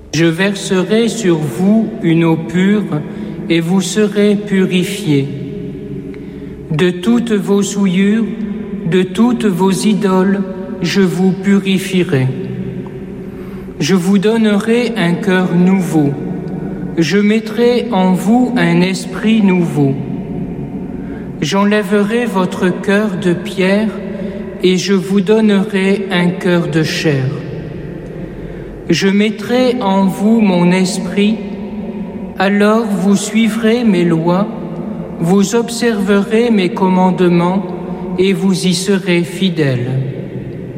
Je verserai sur vous une eau pure et vous serez purifiés. De toutes vos souillures, de toutes vos idoles, je vous purifierai. Je vous donnerai un cœur nouveau. Je mettrai en vous un esprit nouveau. J'enlèverai votre cœur de pierre et je vous donnerai un cœur de chair. Je mettrai en vous mon esprit, alors vous suivrez mes lois, vous observerez mes commandements et vous y serez fidèles.